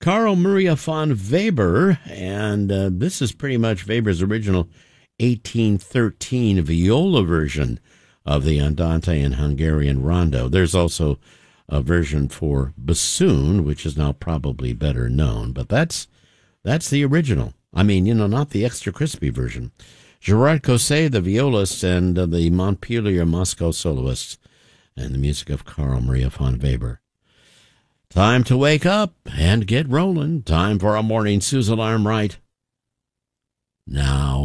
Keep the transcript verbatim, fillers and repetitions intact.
Carl Maria von Weber, and uh, this is pretty much Weber's original eighteen thirteen viola version of the Andante and Hungarian Rondo. There's also a version for bassoon, which is now probably better known, but that's that's the original. I mean, you know, not the extra crispy version. Gerard Cosset, the violist, and uh, the Montpellier Moscow soloists, and the music of Carl Maria von Weber. Time to wake up and get rolling. Time for a morning snooze alarm right now.